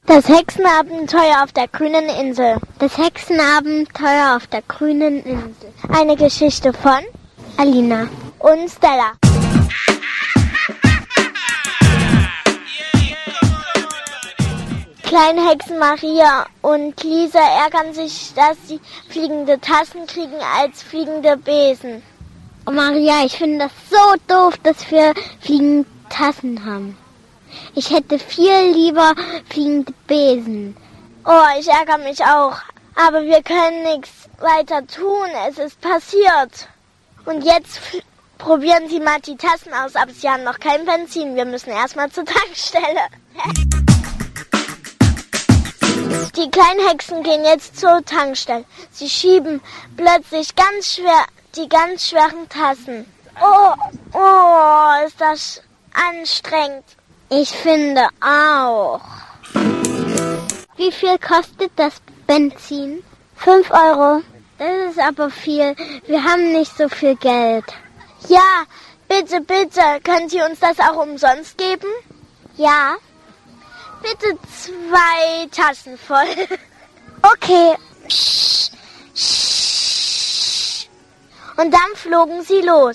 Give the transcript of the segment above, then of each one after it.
Das Hexenabenteuer auf der grünen Insel. Das Hexenabenteuer auf der grünen Insel. Eine Geschichte von Alina und Stella. Kleine Hexen Maria und Lisa ärgern sich, dass sie fliegende Tassen kriegen als fliegende Besen. Oh Maria, ich finde das so doof, dass wir fliegende Tassen haben. Ich hätte viel lieber fliegende Besen. Oh, ich ärgere mich auch. Aber wir können nichts weiter tun. Es ist passiert. Und jetzt probieren Sie mal die Tassen aus. Aber Sie haben noch kein Benzin. Wir müssen erstmal zur Tankstelle. Die kleinen Hexen gehen jetzt zur Tankstelle. Sie schieben plötzlich die ganz schweren Tassen. Oh, ist das anstrengend. Ich finde auch. Wie viel kostet das Benzin? 5 Euro. Das ist aber viel. Wir haben nicht so viel Geld. Ja, bitte, bitte. Könnt ihr uns das auch umsonst geben? Ja. Bitte 2 Tassen voll. Okay. Und dann flogen sie los.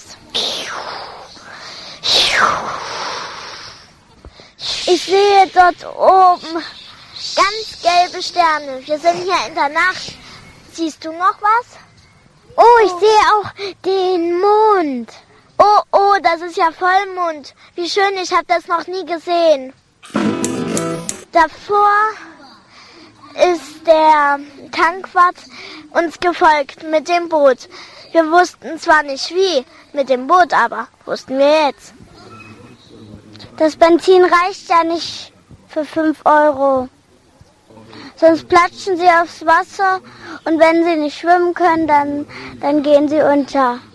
Ich sehe dort oben ganz gelbe Sterne. Wir sind hier in der Nacht. Siehst du noch was? Oh, ich sehe auch den Mond. Oh, das ist ja Vollmond. Wie schön, ich habe das noch nie gesehen. Davor ist der Tankwart uns gefolgt mit dem Boot. Wir wussten zwar nicht wie mit dem Boot, aber wussten wir jetzt. Das Benzin reicht ja nicht für 5 Euro. Sonst platschen sie aufs Wasser und wenn sie nicht schwimmen können, dann gehen sie unter.